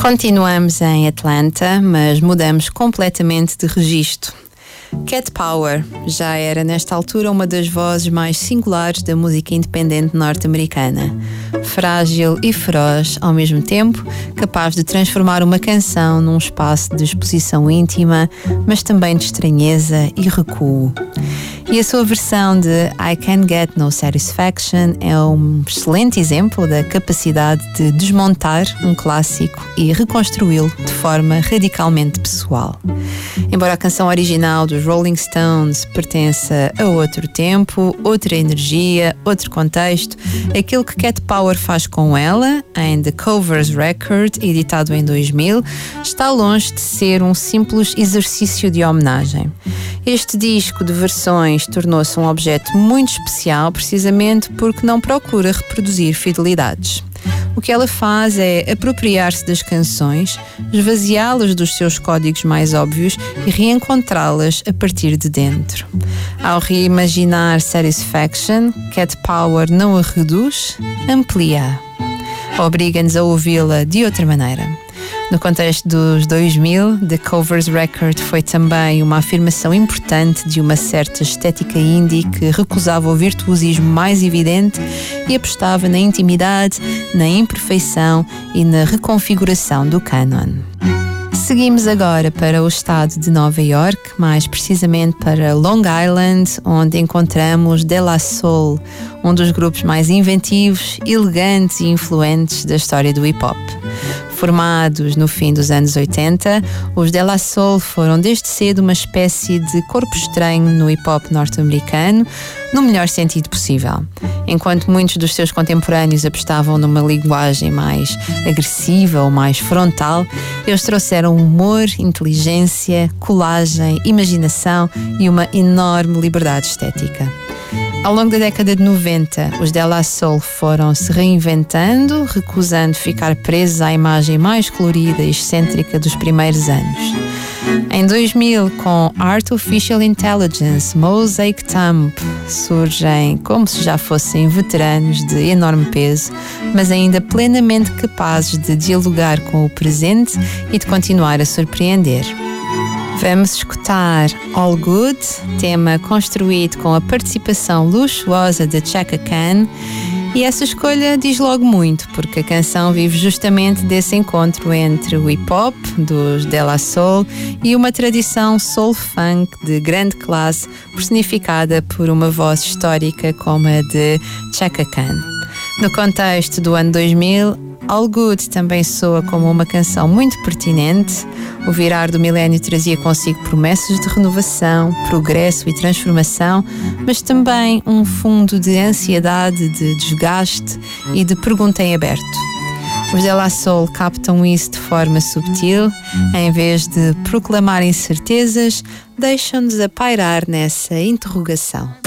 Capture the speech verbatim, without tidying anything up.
Continuamos em Atlanta, mas mudamos completamente de registro. Cat Power já era nesta altura uma das vozes mais singulares da música independente norte-americana. Frágil e feroz ao mesmo tempo, capaz de transformar uma canção num espaço de exposição íntima, mas também de estranheza e recuo. E a sua versão de I Can't Get No Satisfaction é um excelente exemplo da capacidade de desmontar um clássico e reconstruí-lo de forma radicalmente pessoal. Embora a canção original dos Rolling Stones pertença a outro tempo, outra energia, outro contexto, aquilo que Cat Power faz com ela, em The Covers Record, editado em dois mil, está longe de ser um simples exercício de homenagem. Este disco de versões tornou-se um objeto muito especial precisamente porque não procura reproduzir fidelidades. O que ela faz é apropriar-se das canções, esvaziá-las dos seus códigos mais óbvios e reencontrá-las a partir de dentro. Ao reimaginar Satisfaction, Cat Power não a reduz, amplia-a. Obriga-nos a ouvi-la de outra maneira. No contexto dos dois mil, The Covers Record foi também uma afirmação importante de uma certa estética indie que recusava o virtuosismo mais evidente e apostava na intimidade, na imperfeição e na reconfiguração do cânon. Seguimos agora para o estado de Nova York, mais precisamente para Long Island, onde encontramos De La Soul, um dos grupos mais inventivos, elegantes e influentes da história do hip-hop. Formados no fim dos anos oitenta, os De La Soul foram desde cedo uma espécie de corpo estranho no hip-hop norte-americano, no melhor sentido possível. Enquanto muitos dos seus contemporâneos apostavam numa linguagem mais agressiva ou mais frontal, eles trouxeram humor, inteligência, colagem, imaginação e uma enorme liberdade estética. Ao longo da década de noventa, os De La Soul foram se reinventando, recusando ficar presos à imagem mais colorida e excêntrica dos primeiros anos. Em dois mil, com Artificial Intelligence, Mosaic Thumb, surgem como se já fossem veteranos de enorme peso, mas ainda plenamente capazes de dialogar com o presente e de continuar a surpreender. Vamos escutar All Good, tema construído com a participação luxuosa de Chaka Khan, e essa escolha diz logo muito, porque a canção vive justamente desse encontro entre o hip-hop dos De La Soul e uma tradição soul-funk de grande classe, personificada por uma voz histórica como a de Chaka Khan. No contexto do ano dois mil, All Good também soa como uma canção muito pertinente. O virar do milénio trazia consigo promessas de renovação, progresso e transformação, mas também um fundo de ansiedade, de desgaste e de pergunta em aberto. Os De La Soul captam isso de forma subtil, em vez de proclamar incertezas, deixam-nos a pairar nessa interrogação.